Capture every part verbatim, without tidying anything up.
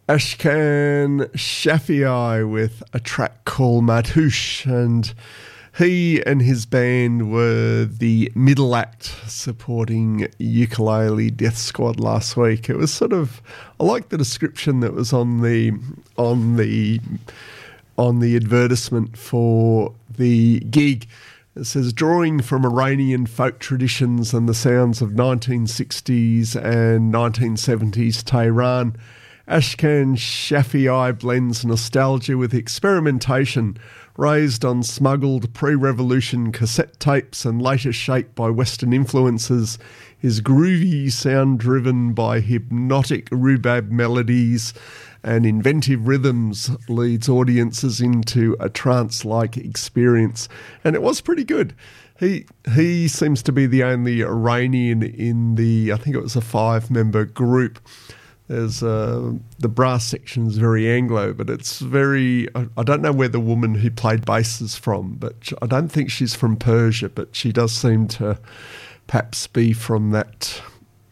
Ashkan Shafi'i with a track called Madhush, and he and his band were the middle act supporting Ukulele Death Squad last week. It was sort of, I like the description that was on the on the on the advertisement for the gig. It says, drawing from Iranian folk traditions and the sounds of nineteen sixties and nineteen seventies Tehran, Ashkan Shafi'i blends nostalgia with experimentation, raised on smuggled pre-revolution cassette tapes and later shaped by Western influences. His groovy sound driven by hypnotic rhubarb melodies and inventive rhythms leads audiences into a trance-like experience. And it was pretty good. He he seems to be the only Iranian in the, I think it was a five-member group. There's uh, the brass section is very Anglo, but it's very, I, I don't know where the woman who played bass is from, but I don't think she's from Persia, but she does seem to perhaps be from that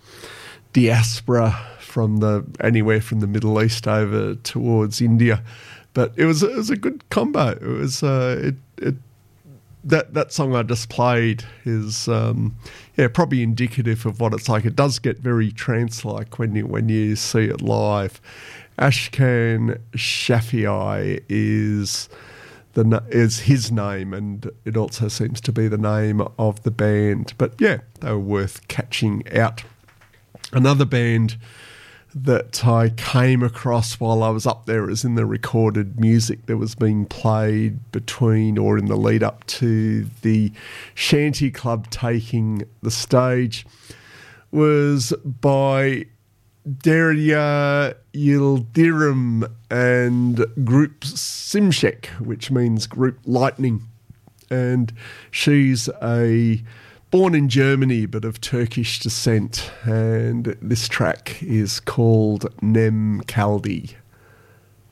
diaspora from the, anywhere from the Middle East over towards India. But it was, it was a good combo. It was, uh, it, it, that, that song I just played is, um, yeah, probably indicative of what it's like. It does get very trance-like when you, when you see it live. Ashkan Shafi'i is the is his name, and it also seems to be the name of the band. But yeah, they were worth catching out. Another band that I came across while I was up there is in the recorded music that was being played between or in the lead up to the Shanty Club taking the stage, was by Derya Yildirim and Group Simshek, which means Group Lightning. And she's a born in Germany but of Turkish descent, and this track is called Nem Kaldi.